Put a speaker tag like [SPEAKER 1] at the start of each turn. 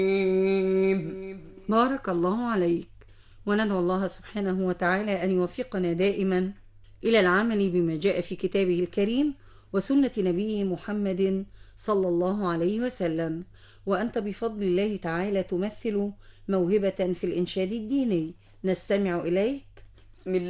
[SPEAKER 1] بارك الله عليك. وندعو الله سبحانه وتعالى أن يوفقنا دائما إلى العمل بما جاء في كتابه الكريم وسنة نبيه محمد صلى الله عليه وسلم. وأنت بفضل الله تعالى تمثل موهبة في الإنشاد الديني، نستمع إليك.
[SPEAKER 2] بسم الله